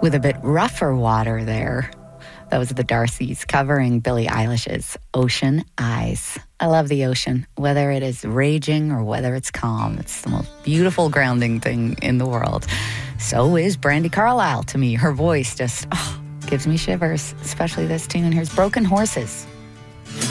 with a bit rougher water there. That was the Darcys covering Billie Eilish's Ocean Eyes. I love the ocean, whether it is raging or whether it's calm. It's the most beautiful grounding thing in the world. So is Brandi Carlile to me. Her voice just gives me shivers, especially this tune. Here's Broken Horses.